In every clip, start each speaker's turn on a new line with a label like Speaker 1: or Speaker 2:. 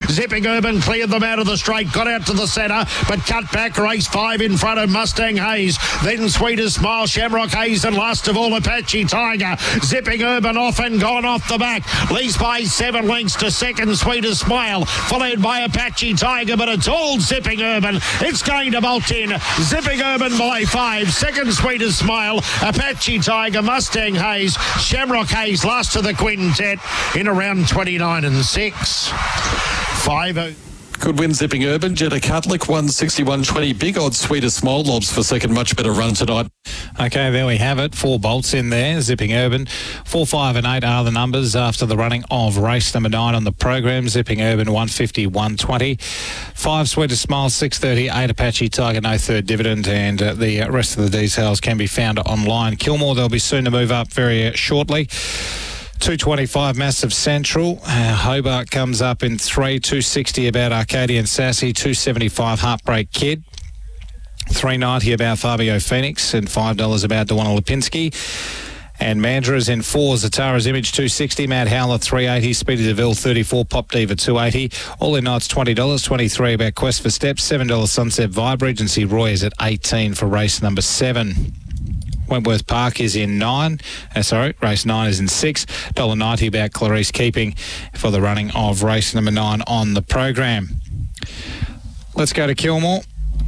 Speaker 1: Zipping Urban cleared them out of the straight, got out to the centre, but cut back. Race 5 in front of Mustang Hayes. Then Sweetest Smile, Shamrock Hayes, and last of all Apache Tiger. Zipping Urban off and gone off the back. Leads by 7 lengths to second, Sweetest Smile, followed by Apache Tiger, but it's all Zipping Urban. It's going to bolt in. Zipping Urban by 5. Second, Sweetest Smile, Apache Tiger, Mustang Hayes, Shamrock Hayes, last of the quintet in around 29 and 6. 5-0.
Speaker 2: Good win, Zipping Urban. Jetta Cutlick, 161.20. Big odds, Sweetest Smile, Lobs for second. Much better run tonight.
Speaker 3: Okay, there we have it. 4 bolts in there. Zipping Urban. 4, 5 and 8 are the numbers after the running of race number 9 on the program. Zipping Urban, 150, 120. 5, Sweetest Smile, 630. 8, Apache Tiger, no third dividend. And the rest of the details can be found online. Kilmore, they'll be soon to move up very shortly. 225 Massive Central. Hobart comes up in 3. 260 about Arcadian Sassy. 275 Heartbreak Kid. 390 about Fabio Phoenix and $5 about Dewana Lipinski. And Mandra's in 4. Zatara's Image 260. Mad Howler 380. Speedy DeVille 34. Pop Diva 280. All in Nights $20. 23 about Quest for Steps. $7 Sunset Vibe. Regency Roy is at 18 for race number 7. Wentworth Park is in 9. Race 9 is in 6. $1.90 about Clarice Keeping for the running of race number 9 on the program. Let's go to Kilmore.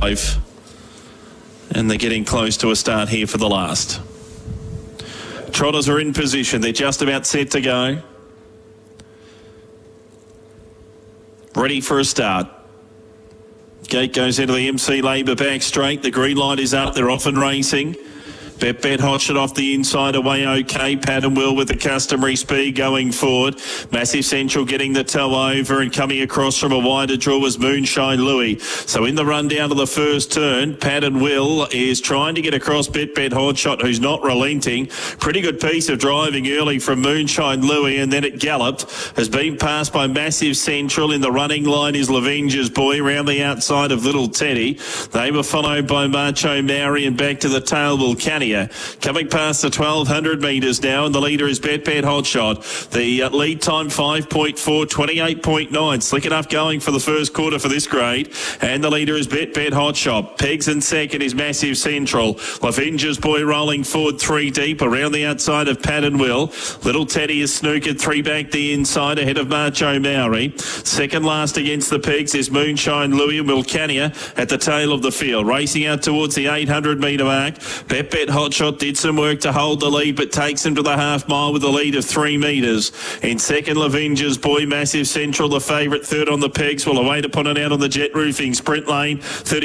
Speaker 4: And they're getting close to a start here for the last. Trotters are in position. They're just about set to go. Ready for a start. Gate goes into the MC Labour back straight. The green light is up. They're off and racing. Bet Hotshot off the inside, away okay. Pat and Will with the customary speed going forward. Massive Central getting the toe over, and coming across from a wider draw was Moonshine Louis. So in the run down to the first turn, Pat and Will is trying to get across Bet Hotshot, who's not relenting. Pretty good piece of driving early from Moonshine Louis, and then it galloped. Has been passed by Massive Central. In the running line is Lavenger's Boy round the outside of Little Teddy. They were followed by Macho Maori, and back to the tail will Cania. Coming past the 1,200 metres now, and the leader is Bet Hotshot. The lead time 5.4, 28.9. Slick enough going for the first quarter for this grade. And the leader is Bet Hotshot. Pegs in second is Massive Central. Lavenger's Boy rolling forward 3 deep around the outside of Pat and Will. Little Teddy is snookered 3 back the inside ahead of Macho Maori. Second last against the pegs is Moonshine Louis and Wilcania at the tail of the field. Racing out towards the 800 metre mark. Bet Hotshot did some work to hold the lead, but takes him to the half mile with a lead of 3 metres. In second, Lavenger's Boy, Massive Central, the favourite. Third on the pegs, will await upon it out on the jet roofing sprint lane.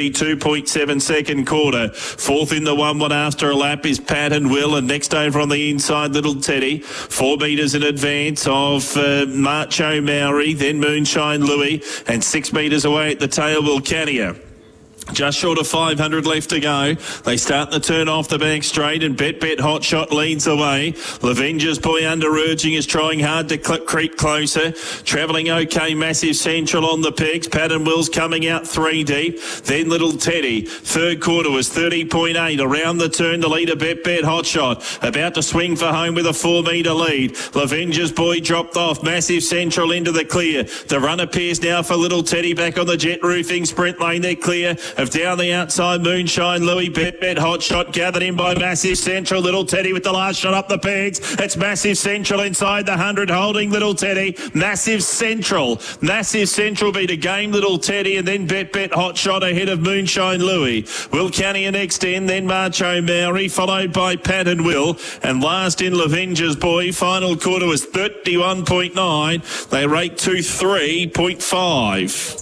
Speaker 4: 32.7 second quarter. Fourth in the 1 after a lap is Pat and Will, and next over on the inside, Little Teddy. 4 metres in advance of Macho Maori, then Moonshine Louis, and 6 metres away at the tail, Wilcania. Just short of 500 left to go. They start the turn off the back straight, and Bet Hotshot leads away. Lavenger's Boy under urging is trying hard to creep closer. Travelling okay, Massive Central on the pegs. Pat and Will's coming out 3 deep. Then Little Teddy. Third quarter was 30.8. Around the turn, the leader Bet Hotshot. About to swing for home with a 4 metre lead. Lavenger's Boy dropped off. Massive Central into the clear. The run appears now for Little Teddy back on the jet roofing sprint lane. They're clear of down the outside, Moonshine Louis. Bet Hotshot gathered in by Massive Central. Little Teddy with the last shot up the pegs. It's Massive Central inside the 100 holding Little Teddy. Massive Central beat a game Little Teddy, and then Bet Hotshot ahead of Moonshine Louis. Wilcania next in, then Macho Maori, followed by Pat and Will, and last in Lavenger's Boy. Final quarter was 31.9. They rate 23.5.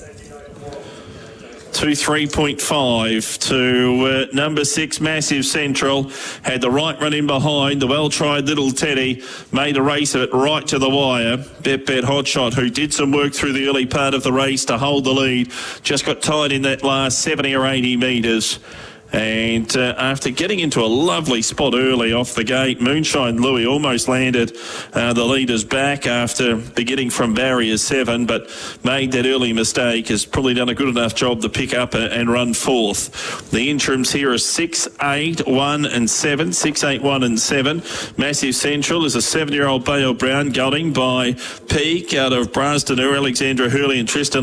Speaker 4: 23.5 to number 6 Massive Central. Had the right run in behind. The well-tried Little Teddy made a race of it right to the wire. Bet Hotshot, who did some work through the early part of the race to hold the lead, just got tied in that last 70 or 80 metres. And after getting into a lovely spot early off the gate, Moonshine Louis almost landed the leaders back after beginning from barrier 7, but made that early mistake. Has probably done a good enough job to pick up and run fourth. The interims here are 6, 8, 1 and 7. 6, 8, 1 and 7. Massive Central is a 7-year-old Bale Brown gelding by Peak out of Braston, Alexandra Hurley and Tristan